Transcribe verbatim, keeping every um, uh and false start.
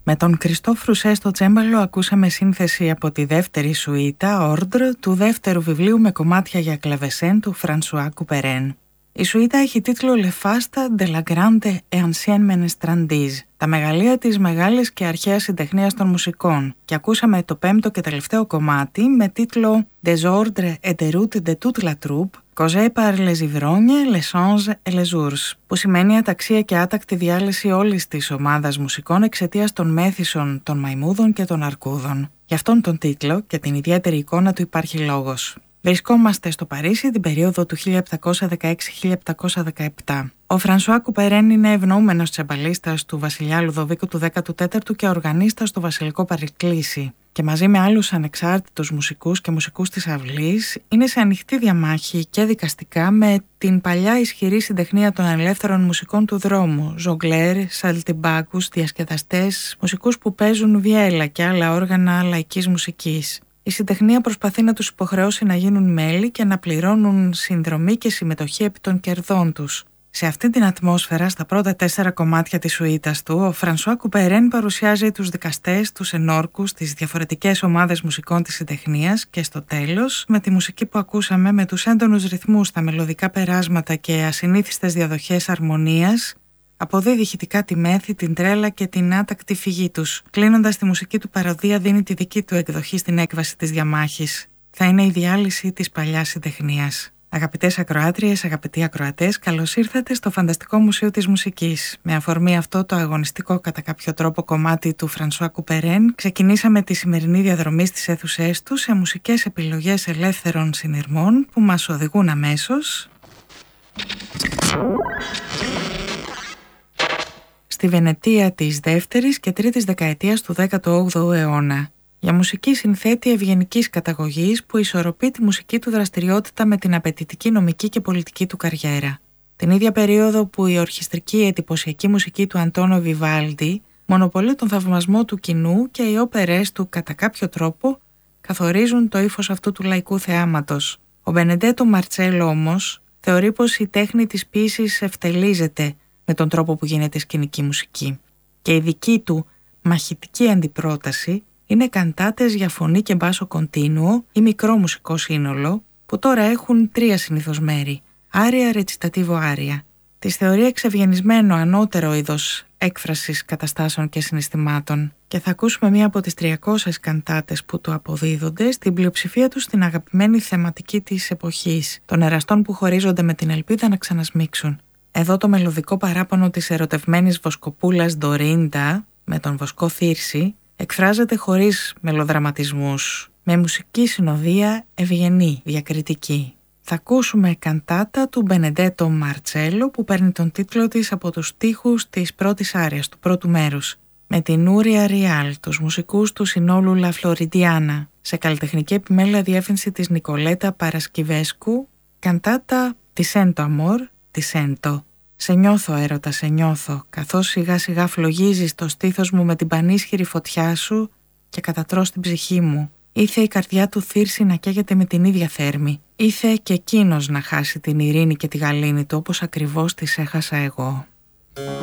Με τον Κριστόφ Ρουσέ στο τσέμπαλο ακούσαμε σύνθεση από τη δεύτερη σουίτα Ordre του δεύτερου βιβλίου με κομμάτια για κλαβεσέν του Φρανσουά Κουπερέν. Η σουίτα έχει τίτλο Le Faste de la Grande et Ancienne Menestrandise, τα μεγαλεία της μεγάλης και αρχαίας συντεχνίας των μουσικών, και ακούσαμε το πέμπτο και τελευταίο κομμάτι με τίτλο Des ordres et des routes de toute la troupe, causés par les ivrognes, les anges et les ours, που σημαίνει αταξία και άτακτη διάλυση όλης της ομάδας μουσικών εξαιτίας των μέθησων, των μαϊμούδων και των αρκούδων. Γι' αυτόν τον τίτλο και την ιδιαίτερη εικόνα του υπάρχει λόγος. Βρισκόμαστε στο Παρίσι την περίοδο του χίλια επτακόσια δεκαέξι με χίλια επτακόσια δεκαεπτά. Ο Φρανσουά Κουπερέν είναι ευνοούμενος τσεμπαλίστας του βασιλιά Λουδοβίκου του δέκατου τέταρτου και οργανίστας στο βασιλικό παρεκκλήσι, και μαζί με άλλους ανεξάρτητους μουσικούς και μουσικούς της αυλής είναι σε ανοιχτή διαμάχη και δικαστικά με την παλιά ισχυρή συντεχνία των ελεύθερων μουσικών του δρόμου, ζογκλέρ, σαλτιμπάκους, διασκεδαστές, μουσικούς που παίζουν βιέλα και άλλα όργανα λαϊκής μουσικής. Η συντεχνία προσπαθεί να τους υποχρεώσει να γίνουν μέλη και να πληρώνουν συνδρομή και συμμετοχή επί των κερδών τους. Σε αυτή την ατμόσφαιρα, στα πρώτα τέσσερα κομμάτια της σουίτας του, ο Φρανσουά Κουπερέν παρουσιάζει τους δικαστές, τους ενόρκους, τις διαφορετικές ομάδες μουσικών της συντεχνίας και στο τέλος, με τη μουσική που ακούσαμε, με τους έντονους ρυθμούς, τα μελωδικά περάσματα και ασυνήθιστες διαδοχές αρμονίας, αποδίδει ηχητικά τη μέθη, την τρέλα και την άτακτη φυγή τους. Κλείνοντας, τη μουσική του παροδία δίνει τη δική του εκδοχή στην έκβαση της διαμάχης. Θα είναι η διάλυση της παλιάς συντεχνίας. Αγαπητές ακροάτριες, αγαπητοί ακροατές, καλώς ήρθατε στο Φανταστικό Μουσείο της Μουσικής. Με αφορμή αυτό το αγωνιστικό κατά κάποιο τρόπο κομμάτι του Φρανσουά Κουπερέν, ξεκινήσαμε τη σημερινή διαδρομή στις αίθουσές του σε μουσικές επιλογές ελεύθερων συνειρμών που μας οδηγούν αμέσως στη Βενετία της δεύτερης και τρίτης δεκαετίας του δέκατου όγδοου αιώνα, για μουσική συνθέτη ευγενικής καταγωγής που ισορροπεί τη μουσική του δραστηριότητα με την απαιτητική νομική και πολιτική του καριέρα. Την ίδια περίοδο που η ορχιστρική εντυπωσιακή μουσική του Αντώνιο Βιβάλντι μονοπολεί τον θαυμασμό του κοινού και οι όπερες του κατά κάποιο τρόπο καθορίζουν το ύφος αυτού του λαϊκού θεάματος. Ο Μπενεντέτο Μαρτσέλο όμως θεωρεί πως η τέχνη της ποίησης ευτελίζεται με τον τρόπο που γίνεται σκηνική μουσική, και η δική του μαχητική αντιπρόταση είναι καντάτες για φωνή και μπάσο κοντίνουο ή μικρό μουσικό σύνολο, που τώρα έχουν τρία συνήθως μέρη: άρια, ρετσιτατίβο, άρια. Της θεωρεί εξευγενισμένο ανώτερο είδος έκφρασης καταστάσεων και συναισθημάτων, και θα ακούσουμε μία από τις τριακόσιες καντάτες που του αποδίδονται, στην πλειοψηφία τους στην αγαπημένη θεματική της εποχής, των εραστών που χωρίζονται με την ελπίδα να ξανασμίξουν. Εδώ το μελωδικό παράπονο της ερωτευμένης βοσκοπούλας Ντορίντα με τον βοσκό Θύρση εκφράζεται χωρίς μελοδραματισμούς, με μουσική συνοδεία ευγενή, διακριτική. Θα ακούσουμε καντάτα του Μπενεντέτο Μαρτσέλο που παίρνει τον τίτλο της από τους στίχους της πρώτης άριας του πρώτου μέρους, με την Ούρια Ριάλ, τους μουσικούς του συνόλου Λα Φλωριντιάνα, σε καλλιτεχνική επιμέλεια διεύθυνση της Νικολέτα Παρασκιβέσκου, καντάτα τη Σέντο Αμόρ, τη Σέντο. Σε νιώθω έρωτα, σε νιώθω, καθώς σιγά σιγά φλογίζεις το στήθος μου με την πανίσχυρη φωτιά σου και κατατρώς την ψυχή μου. Ήθε η καρδιά του Θύρση να καίγεται με την ίδια θέρμη. Ήθε και εκείνος να χάσει την ειρήνη και τη γαλήνη του όπως ακριβώς τις έχασα εγώ.